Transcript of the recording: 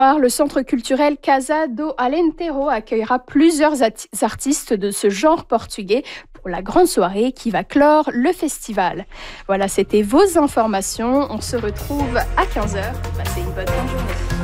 Le centre culturel Casa do Alentejo accueillera plusieurs artistes de ce genre portugais pour la grande soirée qui va clore le festival. Voilà, c'était vos informations. On se retrouve à 15 h. Passez une bonne fin de journée.